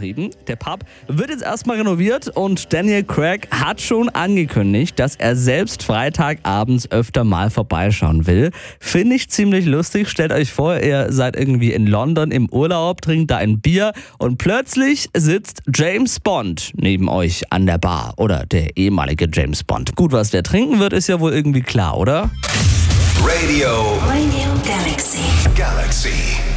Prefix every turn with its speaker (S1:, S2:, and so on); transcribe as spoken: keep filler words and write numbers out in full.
S1: betrieben. Der Pub wird jetzt erstmal renoviert und Daniel Craig hat schon angekündigt, dass er selbst Freitagabends öfter mal vorbeischauen will. Finde ich ziemlich lustig. Stellt euch vor, ihr seid irgendwie in London im Urlaub, trinkt da ein Bier und plötzlich sitzt James Bond neben euch an der Bar. Oder der ehemalige James Bond. Gut, was der trinken wird, ist ja wohl irgendwie klar, oder?
S2: Radio.
S3: Radio Galaxy.
S2: Galaxy.